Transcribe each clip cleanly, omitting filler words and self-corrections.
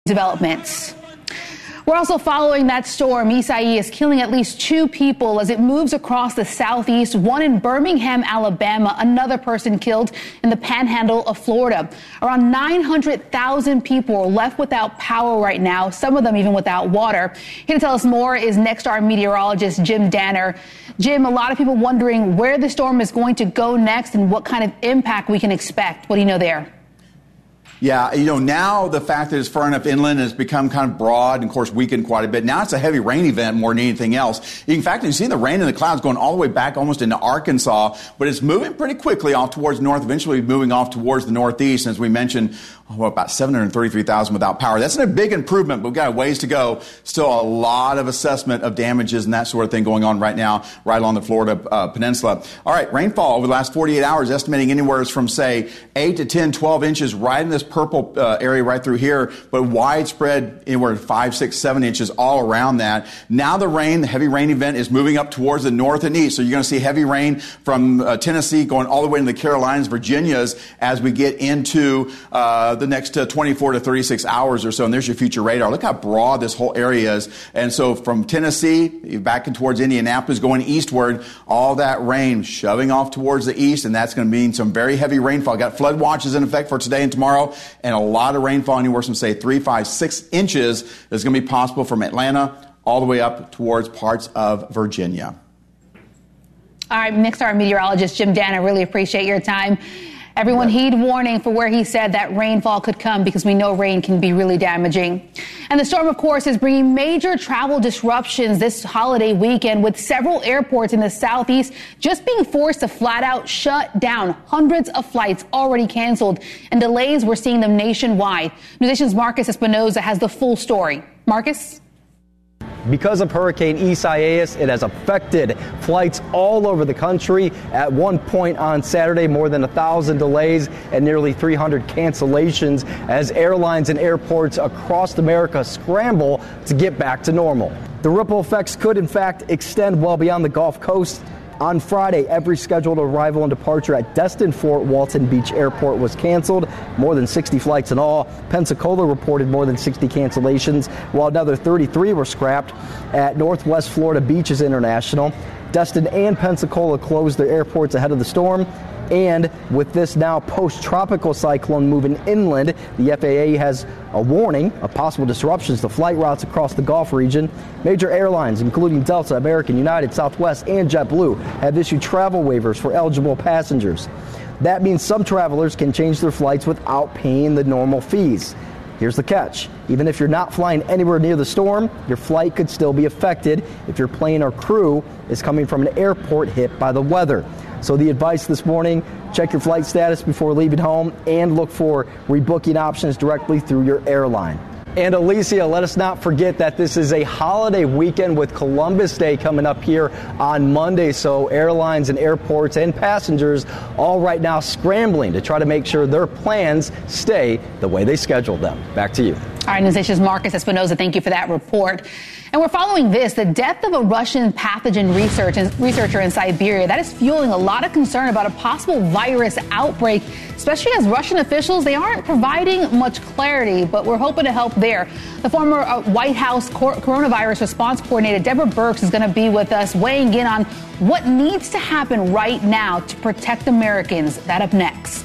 Developments. We're also following that storm. Isaias killing at least 2 people as it moves across the southeast, one in Birmingham, Alabama, another person killed in the panhandle of Florida. Around 900,000 people are left without power right now, some of them even without water. Here to tell us more is Next Star meteorologist Jim Danner. Jim, a lot of people wondering where the storm is going to go next and what kind of impact we can expect. What do you know there? Yeah, now the fact that it's far enough inland has become kind of broad and, of course, weakened quite a bit. Now it's a heavy rain event more than anything else. In fact, you see the rain in the clouds going all the way back almost into Arkansas, but it's moving pretty quickly off towards the north, eventually moving off towards the northeast. As we mentioned, about 733,000 without power. That's a big improvement, but we've got a ways to go. Still a lot of assessment of damages and that sort of thing going on right now, right along the Florida peninsula. All right, rainfall over the last 48 hours, estimating anywhere from, say, 8 to 10, 12 inches right in this purple area right through here, but widespread anywhere 5, 6, 7 inches all around that. Now the heavy rain event is moving up towards the north and east. So you're going to see heavy rain from Tennessee going all the way into the Carolinas, Virginias as we get into the next 24 to 36 hours or so. And there's your future radar. Look how broad this whole area is. And so from Tennessee back in towards Indianapolis going eastward, all that rain shoving off towards the east, and that's going to mean some very heavy rainfall. Got flood watches in effect for today and tomorrow, and a lot of rainfall, anywhere from, say, 3, 5, 6 inches is going to be possible from Atlanta all the way up towards parts of Virginia. All right, next, our meteorologist, Jim Danner. Really appreciate your time. Everyone heed warning for where he said that rainfall could come, because we know rain can be really damaging. And the storm, of course, is bringing major travel disruptions this holiday weekend, with several airports in the southeast just being forced to flat out shut down. Hundreds of flights already canceled, and delays, we're seeing them nationwide. Newsnation's Marcus Espinoza has the full story. Marcus? Because of Hurricane Isaias, it has affected flights all over the country. At one point on Saturday, more than 1,000 delays and nearly 300 cancellations as airlines and airports across America scramble to get back to normal. The ripple effects could, in fact, extend well beyond the Gulf Coast. On Friday, every scheduled arrival and departure at Destin Fort Walton Beach Airport was canceled, more than 60 flights in all. Pensacola reported more than 60 cancellations, while another 33 were scrapped at Northwest Florida Beaches International. Destin and Pensacola closed their airports ahead of the storm. And with this now post-tropical cyclone moving inland, the FAA has a warning of possible disruptions to flight routes across the Gulf region. Major airlines, including Delta, American, United, Southwest, and JetBlue, have issued travel waivers for eligible passengers. That means some travelers can change their flights without paying the normal fees. Here's the catch. Even if you're not flying anywhere near the storm, your flight could still be affected if your plane or crew is coming from an airport hit by the weather. So the advice this morning, check your flight status before leaving home and look for rebooking options directly through your airline. And Alicia, let us not forget that this is a holiday weekend with Columbus Day coming up here on Monday. So airlines and airports and passengers all right now scrambling to try to make sure their plans stay the way they scheduled them. Back to you. All right, Newsnation's Marcus Espinoza, thank you for that report. And we're following this, the death of a Russian pathogen researcher in Siberia. That is fueling a lot of concern about a possible virus outbreak, especially as Russian officials, they aren't providing much clarity, but we're hoping to help there. The former White House coronavirus response coordinator, Deborah Birx, is going to be with us, weighing in on what needs to happen right now to protect Americans. That up next.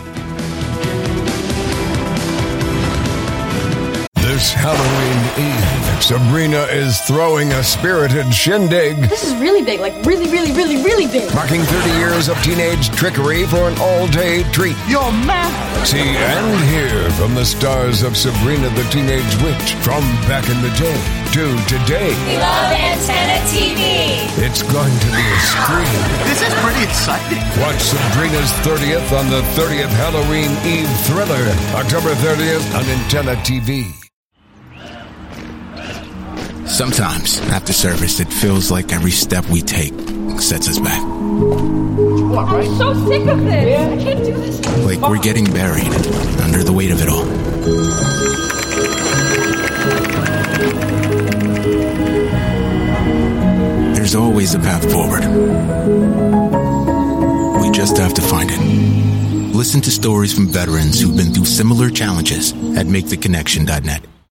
This Halloween Eve, Sabrina is throwing a spirited shindig. This is really big, like really, really, really, really big. Marking 30 years of teenage trickery for an all-day treat. You're mad. See and hear from the stars of Sabrina the Teenage Witch from back in the day to today. We love Antenna TV. It's going to be a scream. This is pretty exciting. Watch Sabrina's 30th on the 30th Halloween Eve thriller, October 30th on Antenna TV. Sometimes, after service, it feels like every step we take sets us back. I'm so sick of this. I can't do this. Like we're getting buried under the weight of it all. There's always a path forward. We just have to find it. Listen to stories from veterans who've been through similar challenges at MakeTheConnection.net.